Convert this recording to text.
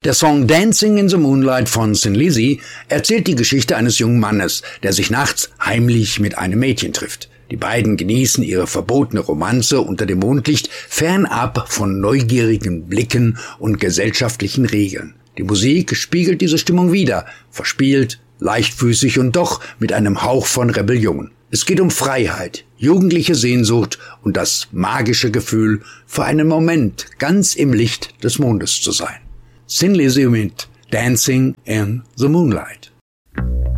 Der Song Dancing in the Moonlight von Thin Lizzy erzählt die Geschichte eines jungen Mannes, der sich nachts heimlich mit einem Mädchen trifft. Die beiden genießen ihre verbotene Romanze unter dem Mondlicht, fernab von neugierigen Blicken und gesellschaftlichen Regeln. Die Musik spiegelt diese Stimmung wider, verspielt, leichtfüßig und doch mit einem Hauch von Rebellion. Es geht um Freiheit, jugendliche Sehnsucht und das magische Gefühl, für einen Moment ganz im Licht des Mondes zu sein. Thin Lizzy mit Dancing in the Moonlight.